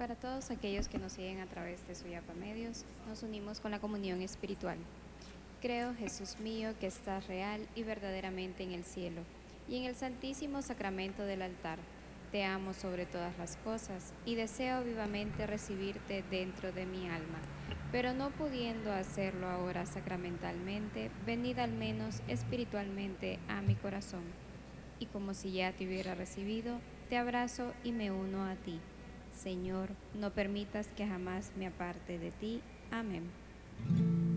Para todos aquellos que nos siguen a través de Suyapa Medios, nos unimos con la comunión espiritual. Creo, Jesús mío, que estás real y verdaderamente en el cielo y en el santísimo sacramento del altar. Te amo sobre todas las cosas y deseo vivamente recibirte dentro de mi alma. Pero no pudiendo hacerlo ahora sacramentalmente, venid al menos espiritualmente a mi corazón. Y como si ya te hubiera recibido, te abrazo y me uno a ti. Señor, no permitas que jamás me aparte de ti. Amén.